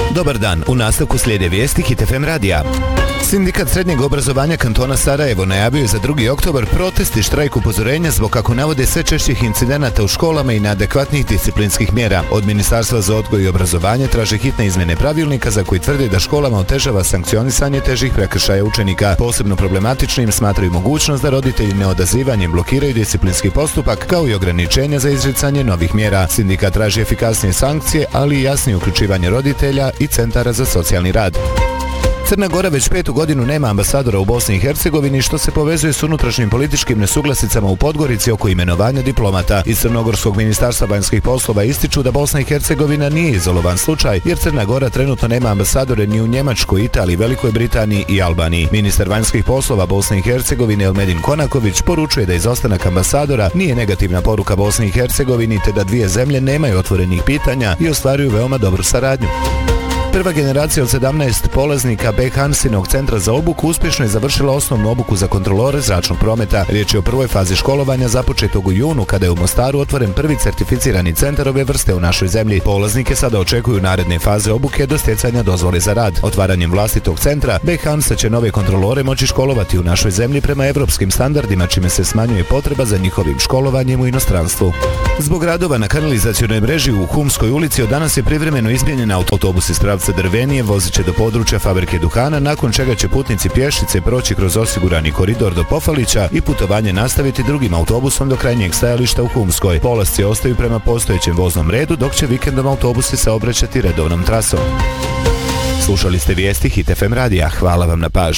Dobar dan, u nastavku slijede vijesti Hit FM radija. Sindikat srednjeg obrazovanja kantona Sarajevo najavio je za 2. oktobar protest i štrajk upozorenja zbog, kako navode, sve češćih incidenata u školama i neadekvatnih disciplinskih mjera. Od Ministarstva za odgoj i obrazovanje traže hitne izmjene pravilnika za koji tvrde da školama otežava sankcionisanje težih prekršaja učenika. Posebno problematičnim smatraju mogućnost da roditelji neodazivanjem blokiraju disciplinski postupak, kao i ograničenja za izricanje novih mjera. Sindikat traži efikasnije sankcije, ali i jasnije uključivanje roditelja i centara za socijalni rad. Crna Gora već 5. godinu nema ambasadora u Bosni i Hercegovini, što se povezuje s unutrašnjim političkim nesuglasicama u Podgorici oko imenovanja diplomata. Iz Crnogorskog ministarstva vanjskih poslova ističu da Bosna i Hercegovina nije izolovan slučaj, jer Crna Gora trenutno nema ambasadore ni u Njemačkoj, Italiji, Velikoj Britaniji i Albaniji. Ministar vanjskih poslova Bosne i Hercegovine Elmedin Konaković poručuje da izostanak ambasadora nije negativna poruka Bosni i Hercegovini, te da dvije zemlje nemaju otvorenih pitanja i ostvaruju veoma dobru saradnju. Prva generacija od 17 polaznika B. Hansinog centra za obuku uspješno je završila osnovnu obuku za kontrolore zračnog prometa. Riječ je o prvoj fazi školovanja započetog u junu, kada je u Mostaru otvoren prvi certificirani centar ove vrste u našoj zemlji. Polaznike sada očekuju naredne faze obuke do stjecanja dozvole za rad. Otvaranjem vlastitog centra, B. Hansa će nove kontrolore moći školovati u našoj zemlji prema evropskim standardima, čime se smanjuje potreba za njihovim školovanjem u inostranstvu. Zbog radova na kanalizacionoj mreži u Humskoj ulici od danas je privremeno izmijenjen autobus iz pravca Drvenije vozit će do područja fabrike duhana, nakon čega će putnici pješice proći kroz osigurani koridor do Pofalića i putovanje nastaviti drugim autobusom do krajnjeg stajališta u Humskoj. Polasci ostaju prema postojećem voznom redu, dok će vikendom autobusi saobraćati redovnom trasom. Slušali ste vijesti Hit FM radija. Hvala vam na pažnji.